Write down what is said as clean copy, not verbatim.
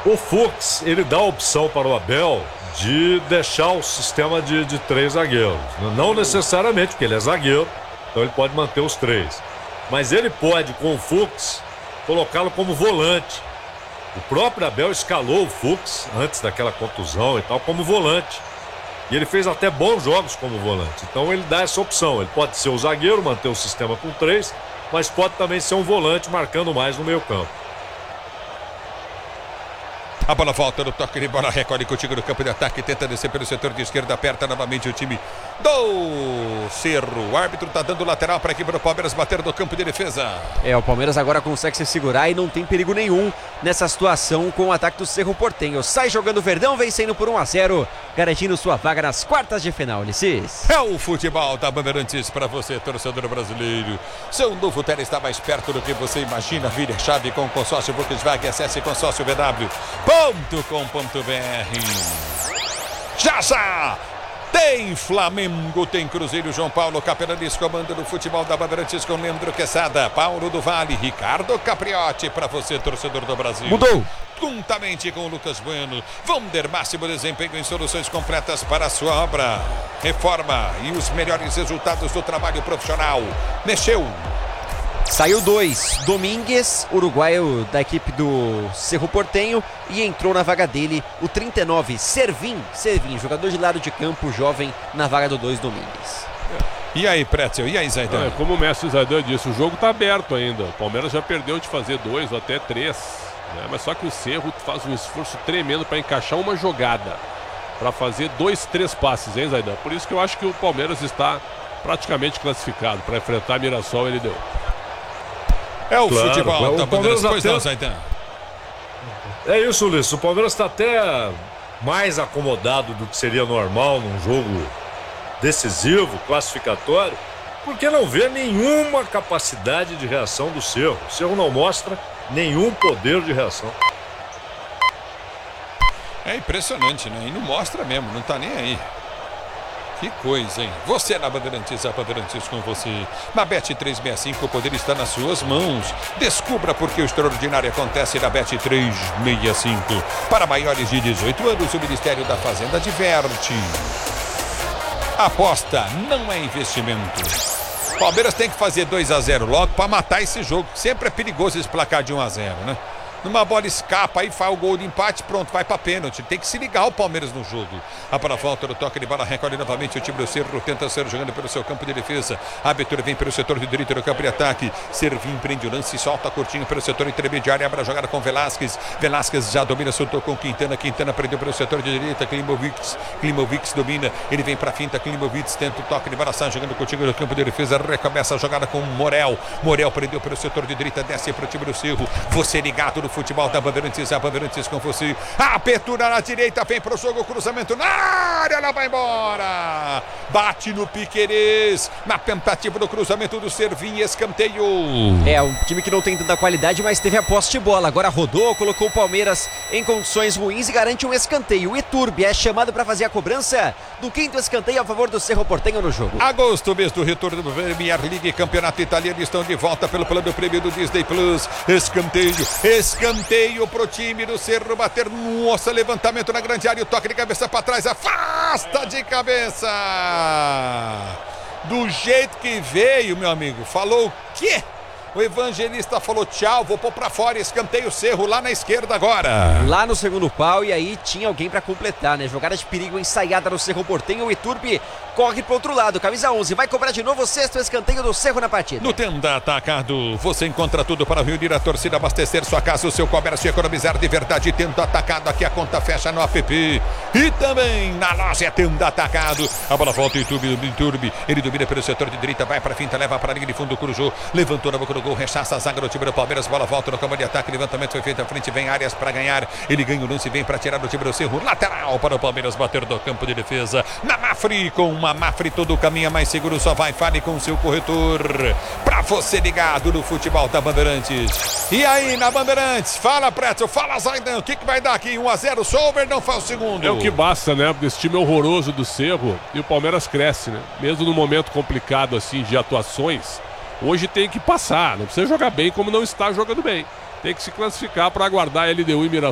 O Fux, ele dá a opção para o Abel de deixar o sistema de 3 zagueiros. Não necessariamente, porque ele é zagueiro, então ele pode manter os 3. Mas ele pode, com o Fux, colocá-lo como volante. O próprio Abel escalou o Fux, antes daquela contusão e tal, como volante. E ele fez até bons jogos como volante. Então ele dá essa opção. Ele pode ser o zagueiro, manter o sistema com 3, mas pode também ser um volante marcando mais no meio campo. A bola volta no toque de bola, recolhe contigo no campo de ataque, tenta descer pelo setor de esquerda, aperta novamente o time do Cerro. O árbitro tá dando lateral para a equipe do Palmeiras bater no campo de defesa. O Palmeiras agora consegue se segurar e não tem perigo nenhum nessa situação com o ataque do Cerro Porteño. Sai jogando o Verdão, vencendo por 1-0, garantindo sua vaga nas quartas de final, Ulisses. É o futebol da Bandeirantes para você, torcedor brasileiro. Seu novo Tele está mais perto do que você imagina. Vire a chave com o consórcio Volkswagen. Acesse consórcio.vw.com.br. Já! Tem Flamengo, tem Cruzeiro, João Paulo Capelanes, comando do futebol da Bandeirantes com Leandro Quesada, Paulo do Vale, Ricardo Capriotti, para você, torcedor do Brasil. Mudou! Juntamente com o Lucas Bueno, Vonder, máximo desempenho em soluções completas para a sua obra. Reforma e os melhores resultados do trabalho profissional. Mexeu. Saiu 2, Domingues, uruguaio da equipe do Cerro Porteño, e entrou na vaga dele o 39, Servin, jogador de lado de campo, jovem, na vaga do 2, Domingues. E aí, Pretzel, e aí, Zaidan? Como o mestre Zaidan disse, o jogo está aberto ainda. O Palmeiras já perdeu de fazer 2 ou até 3, né? Mas só que o Cerro faz um esforço tremendo para encaixar uma jogada, para fazer 2, 3 passes, hein, Zaidan? Por isso que eu acho que o Palmeiras está praticamente classificado. Para enfrentar Mirassol, ele deu. É o futebol da Bandeirantes, pois não, Zaidan? É isso, Ulisses. O Palmeiras está até mais acomodado do que seria normal num jogo decisivo, classificatório, porque não vê nenhuma capacidade de reação do Cerro. O Cerro não mostra nenhum poder de reação. É impressionante, né? E não mostra mesmo, não tá nem aí. Que coisa, hein? Você na Bandeirantes, a Bandeirantes com você. Na Bet365 o poder está nas suas mãos. Descubra porque o extraordinário acontece na Bet365. Para maiores de 18 anos, o Ministério da Fazenda adverte. Aposta não é investimento. Palmeiras tem que fazer 2-0 logo para matar esse jogo. Sempre é perigoso esse placar de 1-0, né? Numa bola escapa, aí faz o gol de empate, pronto, vai pra pênalti. Tem que se ligar o Palmeiras no jogo. A bola volta no toque de bola, recolhe novamente o time do Cerro, tenta ser jogando pelo seu campo de defesa. A abertura vem pelo setor de direita do campo de ataque. Servim, prende o lance, solta curtinho pelo setor intermediário, abre a jogada com Velasquez. Velasquez já domina, soltou com Quintana. Quintana prendeu pelo setor de direita. Klimovic domina, ele vem pra finta. Klimovic tenta o toque de bola, sai jogando contigo no campo de defesa. Recomeça a jogada com Morel. Morel prendeu pelo setor de direita, desce pro time do Cerro. Você ligado no futebol da Bandeirantes, a Bandeirantes com você. A abertura na direita, vem pro jogo, cruzamento na área, ela vai embora. Bate no Piquerez, na tentativa do cruzamento do Servin, escanteio. Um time que não tem tanta qualidade, mas teve a posse de bola. Agora rodou, colocou o Palmeiras em condições ruins e garante um escanteio. O Iturbe é chamado para fazer a cobrança do 5º escanteio a favor do Cerro Porteño no jogo. Agosto, mês do retorno do Premier League, campeonato italiano, estão de volta pelo plano prêmio do Disney Plus. Escanteio pro time do Cerro bater. Nossa, levantamento na grande área, o toque de cabeça para trás, afasta de cabeça. Do jeito que veio, meu amigo. Falou o quê? O Evangelista falou tchau, vou pôr pra fora, escanteio Cerro lá na esquerda agora. Lá no segundo pau, e aí tinha alguém pra completar, né? Jogada de perigo ensaiada no Cerro Porteño. O Iturbe corre pro outro lado, camisa 11, vai cobrar de novo o 6º escanteio do Cerro na partida. No Tenda Atacado, você encontra tudo para reunir a torcida, abastecer sua casa, o seu comércio e economizar de verdade. Tenda Atacado, aqui a conta fecha no app e também na loja Tenda Atacado. A bola volta, o Iturbe, ele domina pelo setor de direita, vai pra finta, leva pra linha de fundo, cruzou, levantou na boca do gol, rechaça a zaga do time do Palmeiras, bola volta no campo de ataque, levantamento foi feito à frente, vem Arias para ganhar, ele ganha o lance, vem para tirar do time do Cerro, lateral para o Palmeiras bater do campo de defesa, na Mafre, com uma Mafre todo caminha mais seguro, só vai, fale com o seu corretor, para você ligado no futebol da Bandeirantes. E aí na Bandeirantes, fala Pretzel, fala Zaidan, o que vai dar aqui? 1-0, só o Verdão faz o segundo. É o que basta, né? Porque esse time é horroroso do Cerro e o Palmeiras cresce, né? Mesmo no momento complicado assim de atuações, hoje tem que passar, não precisa jogar bem como não está jogando bem. Tem que se classificar para aguardar a LDU e Mirassol.